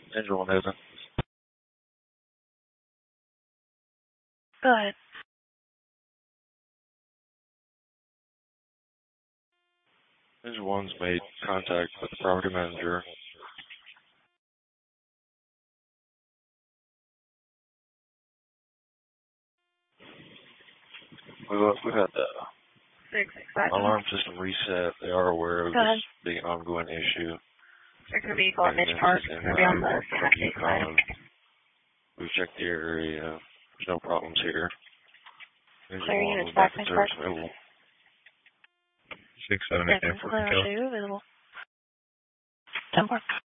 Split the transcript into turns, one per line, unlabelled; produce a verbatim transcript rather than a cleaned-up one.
Angel one isn't.
Go ahead.
Angel one's made contact with the property manager. We've, we've had the
Six, five,
alarm system reset. They are aware of
Go ahead.
this being an ongoing issue.
There's a vehicle at Mitch Park. It's going to be on the Saturday side.
We've checked the area. There's no problems here.
Clear units back to Mitch Park.
Six, seven, eight, nine,
Yes,
four,
clear, I'll show you available. ten four.